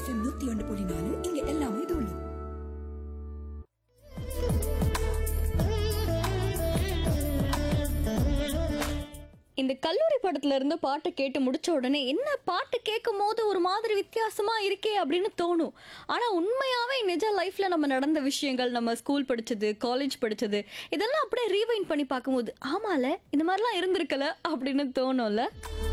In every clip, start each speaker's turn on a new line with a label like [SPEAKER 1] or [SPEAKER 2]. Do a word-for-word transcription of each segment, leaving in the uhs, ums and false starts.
[SPEAKER 1] FM நூத்தி ஒன்று புள்ளி நாலு இங்க எல்லாமே தோல்வி.
[SPEAKER 2] இந்த கல்லூரி படத்துல இருந்து பாட்டு கேட்டு முடிச்ச உடனே என்ன பாட்டு கேட்கும் போது ஒரு மாதிரி வித்தியாசமா இருக்கே அப்படின்னு தோணும். ஆனா உண்மையாவே நிஜ லைஃப்ல நம்ம நடந்த விஷயங்கள், நம்ம ஸ்கூல் படிச்சது, காலேஜ் படிச்சது, இதெல்லாம் அப்படியே ரீவைண்ட் பண்ணி பார்க்கும்போது ஆமால இந்த மாதிரிலாம் இருந்திருக்கல அப்படின்னு தோணும்ல.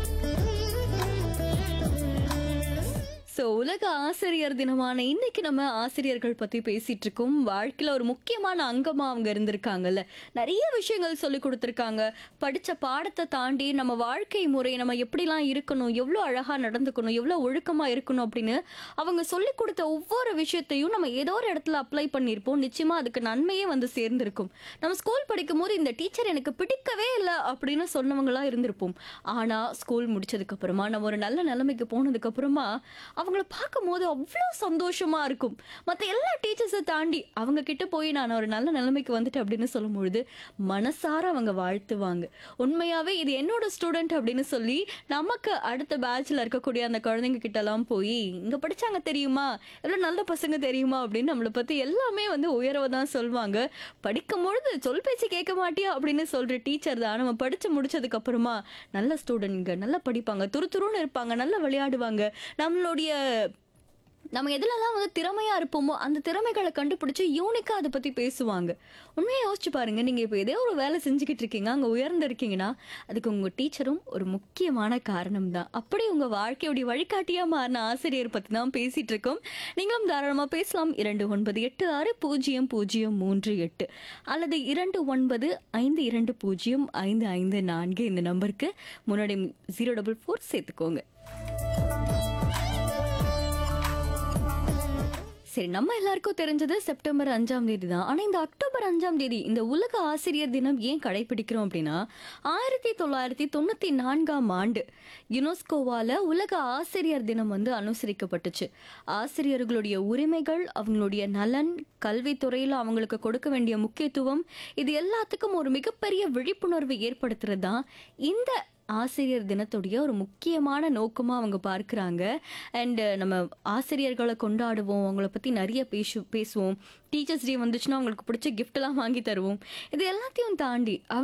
[SPEAKER 2] ஸோ உலக ஆசிரியர் தினமான இன்னைக்கு நம்ம ஆசிரியர்கள் பற்றி பேசிகிட்டு இருக்கோம். வாழ்க்கையில் ஒரு முக்கியமான அங்கமாக அவங்க இருந்திருக்காங்கல்ல, நிறைய விஷயங்கள் சொல்லி கொடுத்துருக்காங்க. படித்த பாடத்தை தாண்டி நம்ம வாழ்க்கை முறை, நம்ம எப்படிலாம் இருக்கணும், எவ்வளோ அழகாக நடந்துக்கணும், எவ்வளோ ஒழுக்கமாக இருக்கணும் அப்படின்னு அவங்க சொல்லி கொடுத்த ஒவ்வொரு விஷயத்தையும் நம்ம ஏதோ ஒரு இடத்துல அப்ளை பண்ணியிருப்போம். நிச்சயமாக அதுக்கு நன்மையே வந்து சேர்ந்திருக்கும். நம்ம ஸ்கூல் படிக்கும் போது இந்த டீச்சர் எனக்கு பிடிக்கவே இல்லை அப்படின்னு சொன்னவங்களா இருந்திருப்போம். ஆனால் ஸ்கூல் முடிச்சதுக்கப்புறமா நம்ம ஒரு நல்ல நிலைமைக்கு போனதுக்கப்புறமா அவங்கள பார்க்கும்போது அவ்வளோ சந்தோஷமா இருக்கும். மற்ற எல்லா டீச்சர்ஸை தாண்டி அவங்க கிட்ட போய் நான் ஒரு நல்ல நிலைமைக்கு வந்துட்டேன் அப்படின்னு சொல்லும்பொழுது மனசார அவங்க வாழ்த்துவாங்க. உண்மையாவே இது என்னோட ஸ்டூடெண்ட் அப்படின்னு சொல்லி நமக்கு அடுத்த பேட்ச்ல இருக்கக்கூடிய அந்த குழந்தைங்க கிட்ட எல்லாம் போய் இங்க படிச்சாங்க தெரியுமா, எவ்வளவு நல்ல பசங்க தெரியுமா அப்படின்னு நம்மளை பத்தி எல்லாமே வந்து உயர்வை தான் சொல்லுவாங்க. படிக்கும் பொழுது சொல் பேச்சு கேட்க மாட்டியா அப்படின்னு சொல்ற டீச்சர் தான் நம்ம படிச்சு முடிச்சதுக்கு அப்புறமா நல்ல ஸ்டூடெண்ட்ங்க, நல்லா படிப்பாங்க, துரு துருன்னு இருப்பாங்க, நல்லா விளையாடுவாங்க, நம்மளுடைய நம்ம எதுலலாம் வந்து திறமையா இருப்போமோ அந்த திறமைகளை கண்டுபிடிச்சு யூனிக்கா அதை பத்தி பேசுவாங்க. உண்மையை யோசிச்சு பாருங்க, நீங்க இப்போ ஏதோ ஒரு வேலை செஞ்சுக்கிட்டு இருக்கீங்க, அங்க உயர்ந்து இருக்கீங்கன்னா அதுக்கு உங்க டீச்சரும் ஒரு முக்கியமான காரணம் தான். அப்படி உங்க வாழ்க்கையுடைய வழிகாட்டியா மாறின ஆசிரியர் பத்தி தான் பேசிட்டு இருக்கோம். நீங்களும் தாராளமா பேசலாம். இரண்டு ஒன்பது எட்டு ஆறு பூஜ்ஜியம் பூஜ்ஜியம் மூன்று எட்டு அல்லது இரண்டு ஒன்பது ஐந்து இரண்டு பூஜ்ஜியம் ஐந்து ஐந்து நான்கு இந்த நம்பருக்கு முன்னாடி ஜீரோ டபுள் ஃபோர் சேர்த்துக்கோங்க. சரி, நம்ம எல்லாருக்கும் தெரிஞ்சது செப்டம்பர் அஞ்சாம் தேதி தான். ஆனா இந்த அக்டோபர் அஞ்சாம் தேதி இந்த உலக ஆசிரியர் தினம் ஏன் கடைபிடிக்கிறோம் அப்படின்னா, ஆயிரத்தி தொள்ளாயிரத்தி தொண்ணூத்தி நான்காம் ஆண்டு யுனெஸ்கோவால உலக ஆசிரியர் தினம் வந்து அனுசரிக்கப்பட்டுச்சு. ஆசிரியர்களுடைய உரிமைகள், அவங்களுடைய நலன், கல்வித்துறையில அவங்களுக்கு கொடுக்க வேண்டிய முக்கியத்துவம், இது எல்லாத்துக்கும் ஒரு மிகப்பெரிய விழிப்புணர்வு ஏற்படுத்துறது தான் இந்த ஆசிரியர் தினத்துடைய ஒரு முக்கியமான நோக்கமா அவங்க பார்க்குறாங்க. அண்ட் நம்ம ஆசிரியர்களை கொண்டாடுவோம், அவங்கள பற்றி நிறைய பேசு பேசுவோம் டீச்சர்ஸ் டே வந்துச்சுன்னா அவங்களுக்கு பிடிச்ச கிஃப்ட் எல்லாம் வாங்கி தருவோம். இது எல்லாத்தையும் தாண்டி